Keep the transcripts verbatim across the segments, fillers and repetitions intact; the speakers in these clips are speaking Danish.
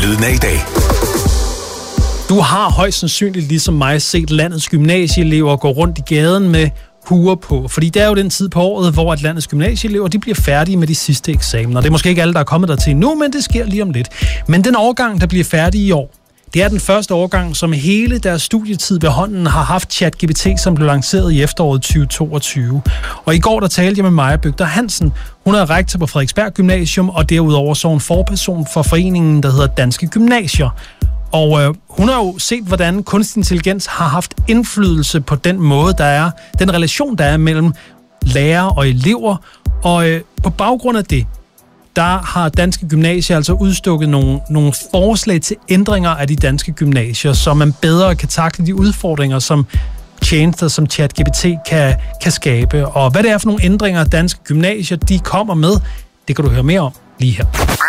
Lyden af i dag. Du har højst sandsynligt ligesom mig set landets gymnasieelever gå rundt i gaden med huer på. Fordi det er jo den tid på året, hvor at landets gymnasieelever de bliver færdige med de sidste eksamener. Det er måske ikke alle, der er kommet der til nu, men det sker lige om lidt. Men den årgang, der bliver færdig i år, det er den første årgang, som hele deres studietid ved hånden har haft ChatGPT, som blev lanceret i efteråret tyve toogtyve. Og i går, der talte jeg med Maja Bøgter Hansen. Hun er rektor på Frederiksberg Gymnasium, og derudover så en forperson for foreningen, der hedder Danske Gymnasier. Og øh, hun har jo set, hvordan kunstig intelligens har haft indflydelse på den måde, der er, den relation, der er mellem lærere og elever. Og øh, på baggrund af det, der har Danske Gymnasier altså udstukket nogle, nogle forslag til ændringer af de danske gymnasier, så man bedre kan takle de udfordringer, som tjenester som ChatGPT kan, kan skabe. Og hvad det er for nogle ændringer, Danske Gymnasier de kommer med, det kan du høre mere om lige her.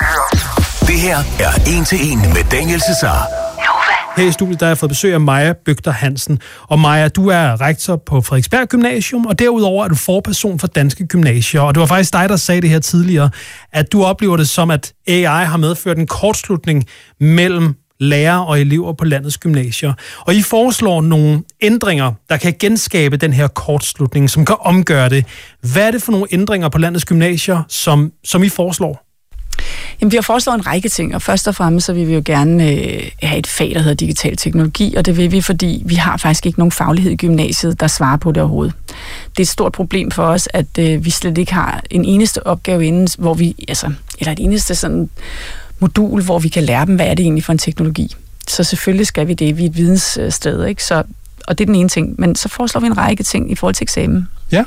Det her er En til En med Daniel Cesar. Her i studiet der har jeg fået besøg af Maja Bøgter Hansen. Og Maja, du er rektor på Frederiksberg Gymnasium, og derudover er du forperson for Danske Gymnasier. Og det var faktisk dig, der sagde det her tidligere, at du oplever det som, at A I har medført en kortslutning mellem lærere og elever på landets gymnasier. Og I foreslår nogle ændringer, der kan genskabe den her kortslutning, som kan omgøre det. Hvad er det for nogle ændringer på landets gymnasier, som, som I foreslår? Jamen, vi har foreslået en række ting, og først og fremmest så vil vi jo gerne øh, have et fag, der hedder digital teknologi, og det vil vi, fordi vi har faktisk ikke nogen faglighed i gymnasiet, der svarer på det overhovedet. Det er et stort problem for os, at øh, vi slet ikke har en eneste opgave inden, hvor vi, altså, eller et eneste sådan modul, hvor vi kan lære dem, hvad er det egentlig for en teknologi. Så selvfølgelig skal vi det, vi er et videnssted, ikke? Så, og det er den ene ting, men så foreslår vi en række ting i forhold til eksamen. Ja.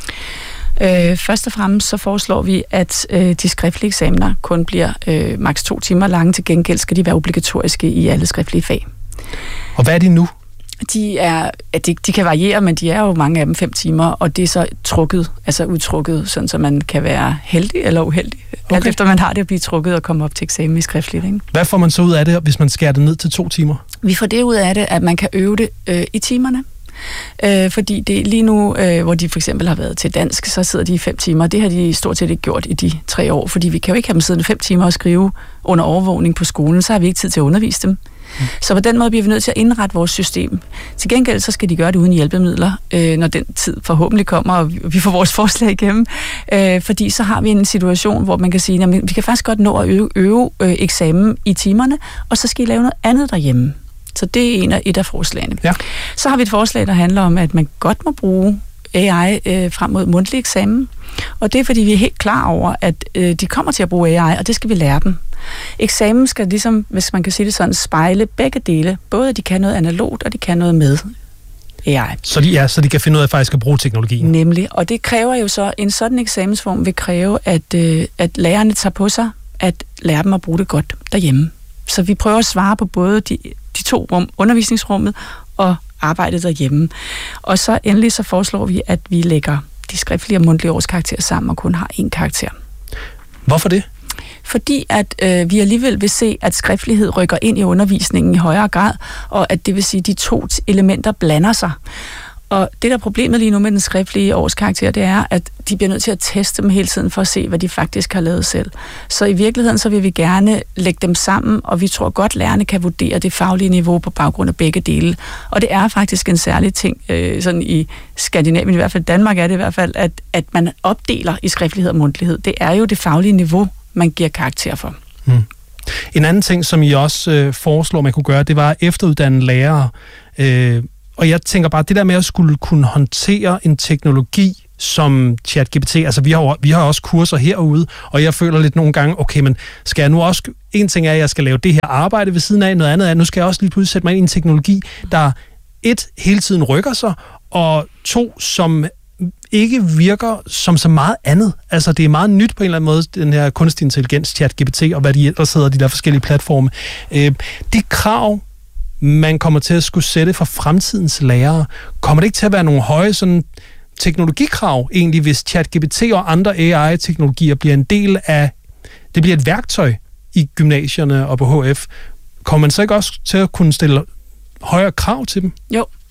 Øh, først og fremmest så foreslår vi, at øh, de skriftlige eksamener kun bliver øh, maks to timer lange. Til gengæld skal de være obligatoriske i alle skriftlige fag. Og hvad er de nu? De, er, at de, de kan variere, men de er jo mange af dem fem timer, og det er så trukket, altså udtrukket, sådan så man kan være heldig eller uheldig. Okay. Alt efter man har det at blive trukket og komme op til eksamen i skriftligt. Ikke? Hvad får man så ud af det, hvis man skærer det ned til to timer? Vi får det ud af det, at man kan øve det øh, i timerne. Øh, fordi det lige nu, øh, hvor de for eksempel har været til dansk, så sidder de i fem timer. Det har de stort set ikke gjort i de tre år, fordi vi kan jo ikke have dem siddende fem timer og skrive under overvågning på skolen, så har vi ikke tid til at undervise dem. Mm. Så på den måde bliver vi nødt til at indrette vores system. Til gengæld så skal de gøre det uden hjælpemidler, øh, når den tid forhåbentlig kommer, og vi får vores forslag igennem. Øh, fordi så har vi en situation, hvor man kan sige, at vi kan faktisk godt nå at øve, øve øh, eksamen i timerne, og så skal I lave noget andet derhjemme. Så det er en af, et af forslagene. Ja. Så har vi et forslag, der handler om, at man godt må bruge A I øh, frem mod mundtlig eksamen. Og det er, fordi vi er helt klar over, at øh, de kommer til at bruge A I, og det skal vi lære dem. Eksamen skal ligesom, hvis man kan sige det sådan, spejle begge dele. Både at de kan noget analogt, og de kan noget med A I. Så de, ja, så de kan finde ud af faktisk at bruge teknologien? Nemlig. Og det kræver jo så, en sådan eksamensform vil kræve, at, øh, at lærerne tager på sig, at lære dem at bruge det godt derhjemme. Så vi prøver at svare på både de, de to rum, undervisningsrummet og arbejdet derhjemme. Og så endelig så foreslår vi, at vi lægger de skriftlige og mundtlige årskarakterer sammen og kun har én karakter. Hvorfor det? Fordi at øh, vi alligevel vil se, at skriftlighed rykker ind i undervisningen i højere grad, og at det vil sige, at de to elementer blander sig. Og det der problemet lige nu med den skriftlige årskarakter, det er, at de bliver nødt til at teste dem hele tiden for at se, hvad de faktisk har lavet selv. Så i virkeligheden så vil vi gerne lægge dem sammen, og vi tror godt, lærerne kan vurdere det faglige niveau på baggrund af begge dele. Og det er faktisk en særlig ting, øh, sådan i Skandinavien, i hvert fald Danmark er det i hvert fald, at, at man opdeler i skriftlighed og mundtlighed. Det er jo det faglige niveau, man giver karakter for. Hmm. En anden ting, som I også øh, foreslår, man kunne gøre, det var at efteruddanne lærere. Øh, Og jeg tænker bare, det der med at skulle kunne håndtere en teknologi som ChatGPT, altså vi har, vi har også kurser herude, og jeg føler lidt nogle gange, okay, men skal jeg nu også, en ting er, at jeg skal lave det her arbejde ved siden af, noget andet er, nu skal jeg også lige pludselig sætte mig ind i en teknologi, der et, hele tiden rykker sig, og to, som ikke virker som så meget andet. Altså, det er meget nyt på en eller anden måde, den her kunstig intelligens, ChatGPT, og hvad de ellers hedder, de der forskellige platforme. Øh, de krav, man kommer til at skulle sætte for fremtidens lærere, kommer det ikke til at være nogle høje sådan teknologikrav egentlig, hvis ChatGPT og andre A I-teknologier bliver en del af, det bliver et værktøj i gymnasierne og på H F. Kommer man så ikke også til at kunne stille højere krav til dem? Jo,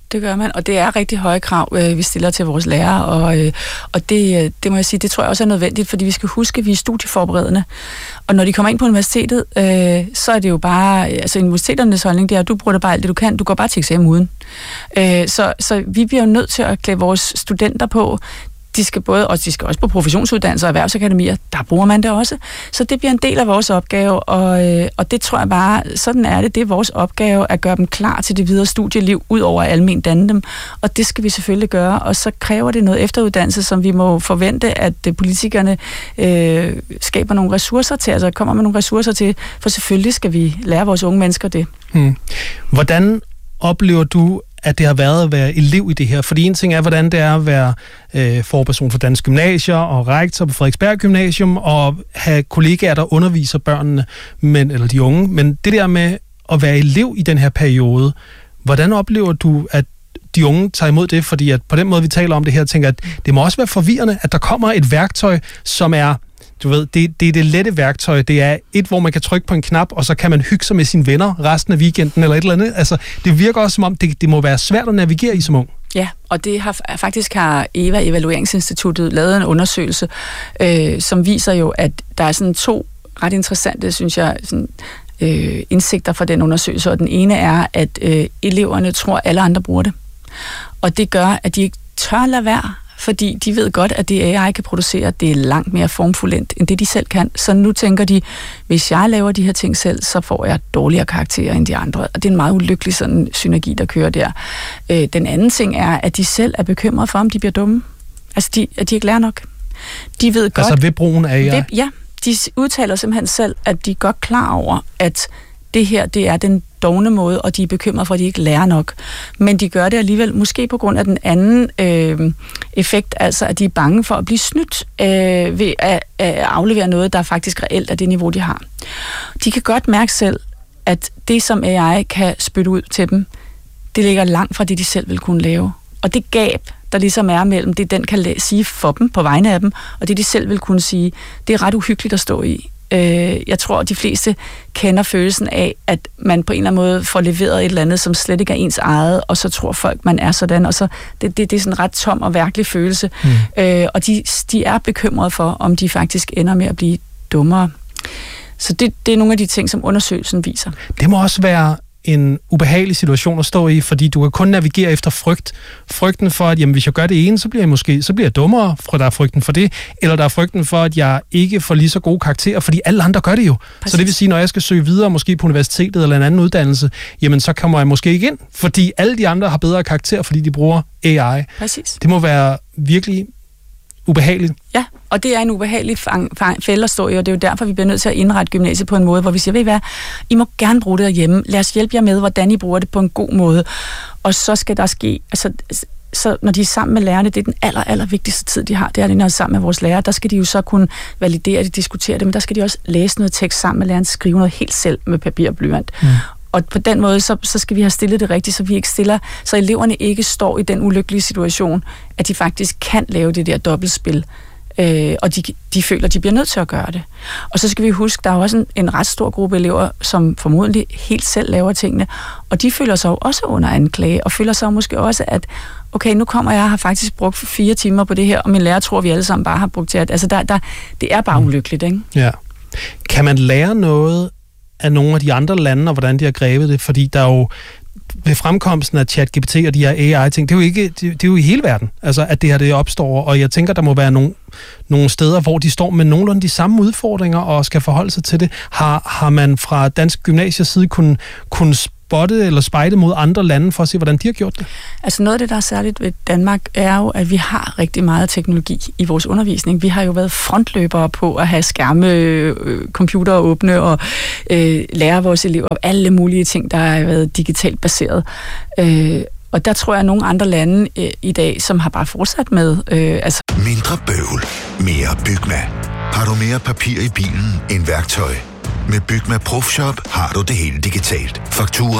det gør man, og det er rigtig høje krav, øh, vi stiller til vores lærere, og, øh, og det, det må jeg sige, det tror jeg også er nødvendigt, fordi vi skal huske, at vi er studieforberedende, og når de kommer ind på universitetet, øh, så er det jo bare, altså universiteternes holdning, det er, at du bruger det bare alt det, du kan, du går bare til eksamen uden. Øh, så, så vi bliver jo nødt til at klæde vores studenter på. De skal både, og de skal også på professionsuddannelser og erhvervsakademier, der bruger man det også. Så det bliver en del af vores opgave, og, øh, og det tror jeg bare, sådan er det. Det er vores opgave at gøre dem klar til det videre studieliv, ud over almen danne dem. Og det skal vi selvfølgelig gøre, og så kræver det noget efteruddannelse, som vi må forvente, at politikerne øh, skaber nogle ressourcer til, altså kommer med nogle ressourcer til, for selvfølgelig skal vi lære vores unge mennesker det. Hmm. Hvordan oplever du, at det har været at være elev i det her? Fordi en ting er, hvordan det er at være øh, forperson for Danske Gymnasier og rektor på Frederiksberg Gymnasium og have kollegaer, der underviser børnene, men, eller de unge. Men det der med at være elev i den her periode, hvordan oplever du, at de unge tager imod det? Fordi at på den måde, vi taler om det her, tænker at det må også være forvirrende, at der kommer et værktøj, som er Du ved, det, det er det lette værktøj. Det er et, hvor man kan trykke på en knap, og så kan man hygge sig med sine venner resten af weekenden, eller et eller andet. Altså, det virker også som om, det, det må være svært at navigere i som ung. Ja, og det har faktisk har Eva Evalueringsinstituttet lavet en undersøgelse, øh, som viser jo, at der er sådan to ret interessante, synes jeg, sådan, øh, indsigter fra den undersøgelse. Og den ene er, at øh, eleverne tror, at alle andre bruger det. Og det gør, at de ikke tør lade være, fordi de ved godt, at det A I kan producere, det er langt mere formfuldendt, end det de selv kan. Så nu tænker de, hvis jeg laver de her ting selv, så får jeg dårligere karakterer end de andre. Og det er en meget ulykkelig sådan synergi, der kører der. Øh, den anden ting er, at de selv er bekymrede for, om de bliver dumme. Altså, de, at de ikke lærer nok. De ved godt... Altså ved brugen af A I? Ved, ja, de udtaler simpelthen selv, at de er godt klar over, at det her, det er den dovne måde, og de er bekymrede for, at de ikke lærer nok. Men de gør det alligevel, måske på grund af den anden øh, effekt, altså at de er bange for at blive snydt øh, ved at, at aflevere noget, der faktisk reelt er det niveau, de har. De kan godt mærke selv, at det, som A I kan spytte ud til dem, det ligger langt fra det, de selv vil kunne lave. Og det gab, der ligesom er mellem det, den kan sige for dem på vegne af dem, og det, de selv vil kunne sige, det er ret uhyggeligt at stå i. Jeg tror, at de fleste kender følelsen af, at man på en eller anden måde får leveret et eller andet, som slet ikke er ens eget, og så tror folk, man er sådan, og så det, det, det er sådan en ret tom og virkelig følelse. Mm. Øh, og de, de er bekymrede for, om de faktisk ender med at blive dummere. Så det, det er nogle af de ting, som undersøgelsen viser. Det må også være en ubehagelig situation at stå i, fordi du kan kun navigere efter frygt. Frygten for, at jamen, hvis jeg gør det ene, så bliver jeg måske så bliver jeg dummere, for der er frygten for det, eller der er frygten for, at jeg ikke får lige så gode karakterer, fordi alle andre gør det jo. Præcis. Så det vil sige, når jeg skal søge videre, måske på universitetet eller en anden uddannelse, jamen så kommer jeg måske ikke ind, fordi alle de andre har bedre karakterer, fordi de bruger A I. Præcis. Det må være virkelig ubehageligt. Ja, og det er en ubehagelig fælde at stå i, og det er jo derfor, vi bliver nødt til at indrette gymnasiet på en måde, hvor vi siger, ved I hvad, I må gerne bruge det derhjemme. Lad os hjælpe jer med, hvordan I bruger det på en god måde. Og så skal der ske, altså, så når de er sammen med lærerne, det er den aller, aller vigtigste tid, de har, det er, når de er sammen med vores lærere, der skal de jo så kunne validere det, diskutere det, men der skal de også læse noget tekst sammen med læreren, skrive noget helt selv med papir og blyant. Mm. Og på den måde, så, så skal vi have stillet det rigtigt, så vi ikke stiller, så eleverne ikke står i den ulykkelige situation, at de faktisk kan lave det der dobbeltspil, øh, og de, de føler, at de bliver nødt til at gøre det. Og så skal vi huske, der er også en, en ret stor gruppe elever, som formodentlig helt selv laver tingene, og de føler sig jo også under anklage, og føler sig måske også, at okay, nu kommer jeg og har faktisk brugt fire timer på det her, og min lærer tror, vi alle sammen bare har brugt til at... Altså, der, der, det er bare ulykkeligt, ikke? Ja. Kan man lære noget af nogle af de andre lande, og hvordan de har grebet det? Fordi der er jo ved fremkomsten af ChatGPT og de her A I-ting, det er jo ikke, det, det er jo i hele verden, altså at det her det opstår, og jeg tænker, der må være nogle, nogle steder, hvor de står med nogenlunde de samme udfordringer og skal forholde sig til det. Har, har man fra Danske Gymnasiers side kun, kun spotte eller spejde mod andre lande for at se, hvordan de har gjort det? Altså noget af det, der er særligt ved Danmark, er jo, at vi har rigtig meget teknologi i vores undervisning. Vi har jo været frontløbere på at have skærme, øh, computer åbne og øh, lære vores elever om alle mulige ting, der har været digitalt baseret. Øh, og der tror jeg, at nogle andre lande øh, i dag, som har bare fortsat med... Øh, altså mindre bøvl, mere Bygma. Har du mere papir i bilen end værktøj? Med Bygma ProfShop har du det hele digitalt. Faktura